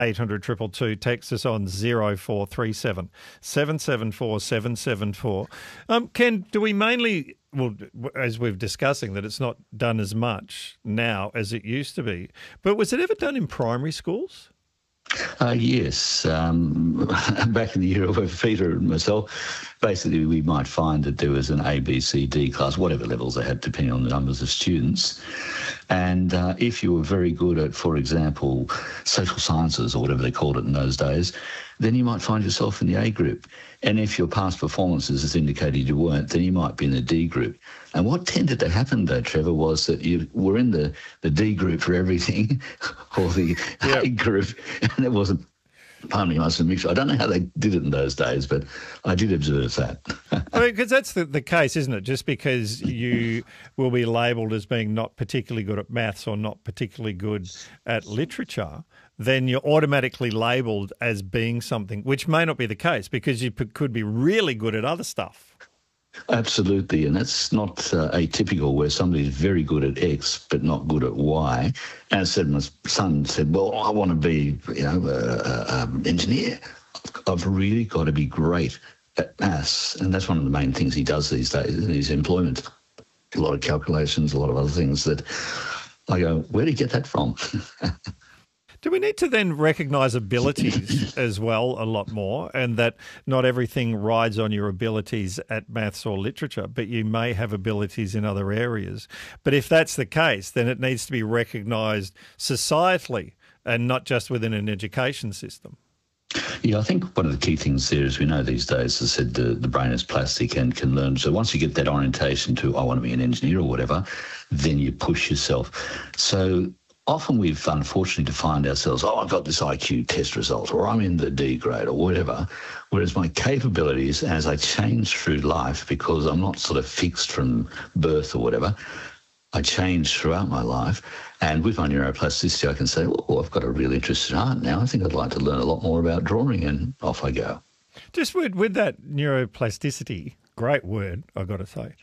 800 222. Text us on 0437 774 774. Ken, do we mainly, well, as we're discussing, that it's not done as much now as it used to be, but was it ever done in primary schools? Yes. Back in the era of Peter and myself, basically we might find that there was an A, B, C, D class, whatever levels they had, depending on the numbers of students. And if you were very good at, for example, social sciences or whatever they called it in those days, then you might find yourself in the A group. And if your past performances has indicated you weren't, then you might be in the D group. And what tended to happen, though, Trevor, was that you were in the D group for everything, or the A group, and it wasn't. Pardon me, I don't know how they did it in those days, but I did observe that. I mean, because that's the case, isn't it? Just because you will be labelled as being not particularly good at maths or not particularly good at literature, then you're automatically labelled as being something, which may not be the case because you could be really good at other stuff. Absolutely, and that's not atypical where somebody's very good at X but not good at Y. And I said, my son said, well, I want to be, an engineer. I've really got to be great at maths. And that's one of the main things he does these days in his employment. A lot of calculations, a lot of other things that I go, where did you get that from? Do we need to then recognise abilities as well a lot more, and that not everything rides on your abilities at maths or literature, but you may have abilities in other areas? But if that's the case, then it needs to be recognised societally and not just within an education system. Yeah, I think one of the key things there is we know these days, as I said, the brain is plastic and can learn. So once you get that orientation to, I want to be an engineer or whatever, then you push yourself. So often we've unfortunately defined ourselves, I've got this IQ test result, or I'm in the D grade or whatever, whereas my capabilities as I change through life, because I'm not sort of fixed from birth or whatever, I change throughout my life. And with my neuroplasticity, I can say, oh, I've got a real interest in art now. I think I'd like to learn a lot more about drawing, and off I go. Just with that neuroplasticity, great word, I've got to say.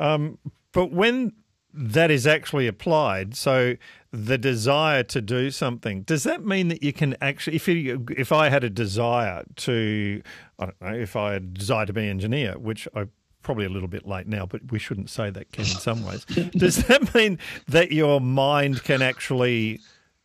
But when that is actually applied, so the desire to do something, does that mean that you can actually, if I had a desire to, I don't know, if I had a desire to be an engineer, which I probably a little bit late now, but we shouldn't say that, Ken, in some ways. Does that mean that your mind can actually,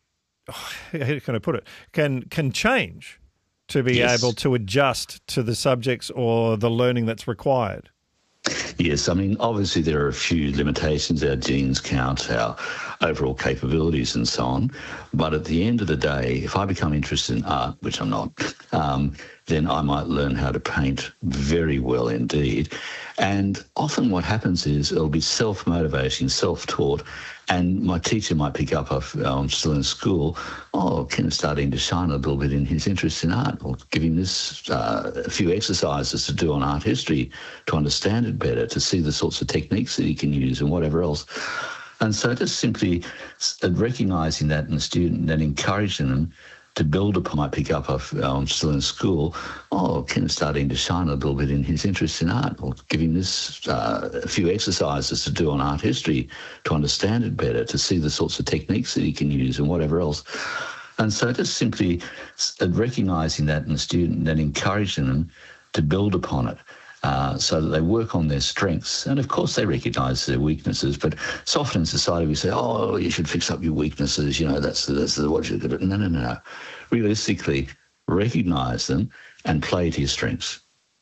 how can I put it, can change to be able to adjust to the subjects or the learning that's required? Yes, I mean, obviously there are a few limitations. Our genes count, our overall capabilities and so on. But at the end of the day, if I become interested in art, which I'm not, then I might learn how to paint very well indeed. And often what happens is it'll be self-motivating, self-taught, and my teacher might pick up, I'm still in school, Ken's starting to shine a little bit in his interest in art. I'll give him this, a few exercises to do on art history to understand it better, to see the sorts of techniques that he can use and whatever else. And so just simply recognising that in the student and encouraging them to build upon, might pick up, I'm still in school, Ken's starting to shine a little bit in his interest in art. I'll give him this, a few exercises to do on art history to understand it better, to see the sorts of techniques that he can use and whatever else. And so just simply recognising that in the student and encouraging them to build upon it. So that they work on their strengths. And of course they recognise their weaknesses, but so often in society we say, you should fix up your weaknesses, that's what you're good at. No. Realistically, recognise them and play to your strengths.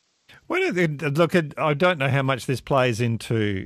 Look, I don't know how much this plays into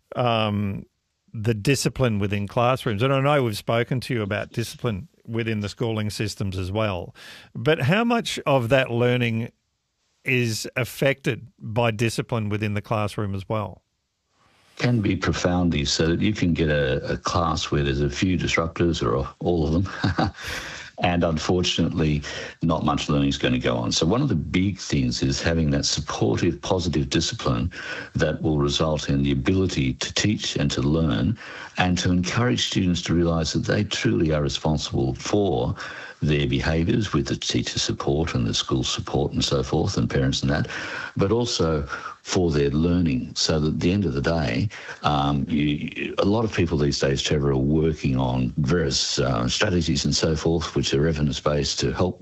the discipline within classrooms. And I know we've spoken to you about discipline within the schooling systems as well. But how much of that learning is affected by discipline within the classroom as well? Can be profoundly, so that you can get a class where there's a few disruptors or all of them. And unfortunately, not much learning is going to go on. So one of the big things is having that supportive, positive discipline that will result in the ability to teach and to learn and to encourage students to realise that they truly are responsible for their behaviours with the teacher support and the school support and so forth and parents and that, but also for their learning, so that at the end of the day, a lot of people these days, Trevor, are working on various strategies and so forth, which are evidence-based to help